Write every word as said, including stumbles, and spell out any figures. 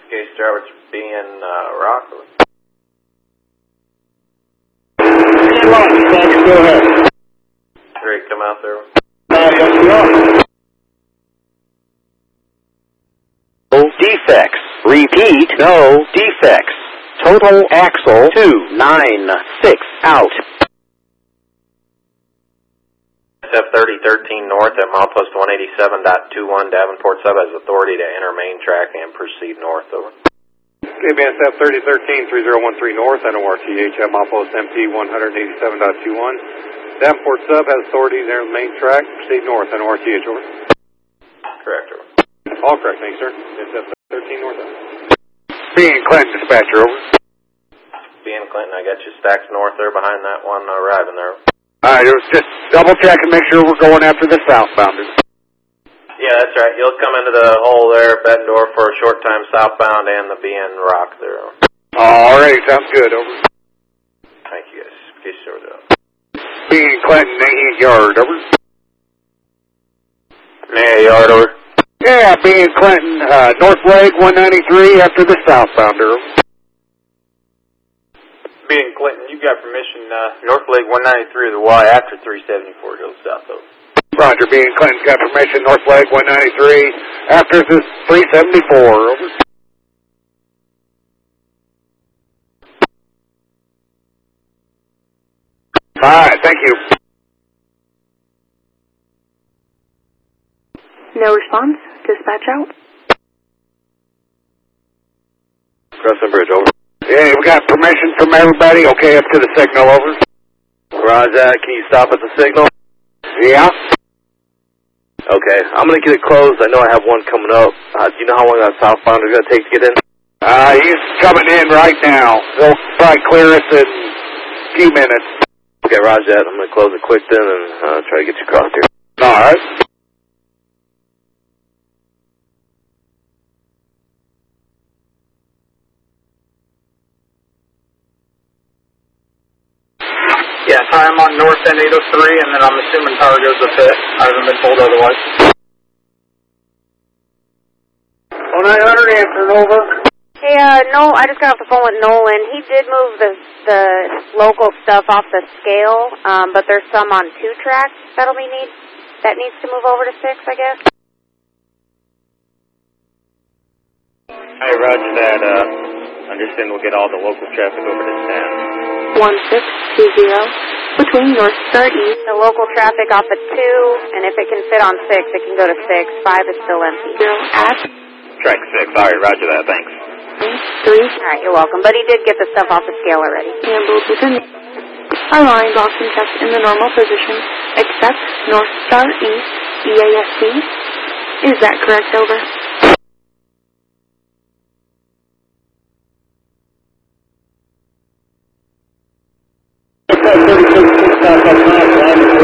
Case Roberts being uh, Rock. Go ahead. Three, come out there. Uh, yes, we are. No defects. Repeat, no defects. Total axle two nine six out. S F thirty thirteen north at milepost one eighty-seven point two one. Davenport sub has authority to enter main track and proceed north. Over. K B S F thirty thirteen three zero one three north, N O R T H at milepost M T one eighty-seven point two one. Davenport sub has authority to enter the main track, proceed north, N O R T H, over. Correct, over. All correct, thanks, sir. S F thirteen north, over. Being Clinton, dispatcher, over. Being Clinton, I got you stacks north there behind that one arriving there. Alright, it was just double check and make sure we're going after the southbounders. Yeah, that's right. You'll come into the hole there, Bettendorf, for a short time southbound and the B N Rock there. Alright, sounds good, over. Thank you, guys. Case sorted out. Being Clinton, eighty yard, over. Yeah, yard, over. Yeah, being Clinton, uh, North Leg one ninety-three after the southbounder. Being Clinton, you got permission, uh, North Leg one ninety-three of the Y after three seventy-four goes south, over. Roger, being Clinton, got permission, North Leg one ninety-three after the three seventy-four, over. Alright, thank you. No response. Dispatch out. Crescent Bridge, over. Yeah, we got permission from everybody. Okay, up to the signal, over. Roger that. Can you stop at the signal? Yeah. Okay, I'm going to get it closed. I know I have one coming up. Uh, do you know how long that southbound is going to take to get in? Uh, he's coming in right now. They'll probably clear us in a few minutes. Okay, roger that. I'm going to close it quick then and uh, try to get you across here. All right. Yes, hi, I'm on north end eight oh three, and then I'm assuming power goes to pit. I haven't been told otherwise. Oh, nine hundred, answering, over. Hey, uh, no, I just got off the phone with Nolan. He did move the the local stuff off the scale, um, but there's some on two tracks that'll be need that needs to move over to six, I guess. Hey, roger that. Uh, understand we'll get all the local traffic over to ten. one six two zero between North Star East. The local traffic off of two, and if it can fit on six, it can go to six. Five is still empty. Zero at Track six, alright, roger that, thanks. three. Alright, you're welcome. But he did get the stuff off the scale already. Handled within. Our lines often kept in the normal position, except North Star East E A S C. Is that correct, over? thirty-six,